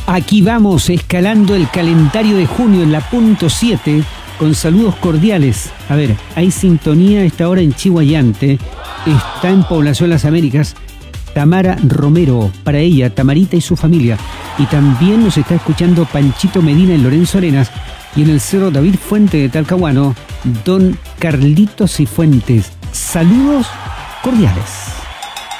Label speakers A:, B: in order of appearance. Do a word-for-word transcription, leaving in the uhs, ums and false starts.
A: Aquí vamos, escalando el calendario de junio en la punto siete, con saludos cordiales. A ver, hay sintonía a esta hora en Chihuayante, está en Población Las Américas, Tamara Romero, para ella, Tamarita y su familia. Y también nos está escuchando Panchito Medina en Lorenzo Arenas, y en el Cerro David Fuente de Talcahuano, don Carlitos Cifuentes. Saludos cordiales.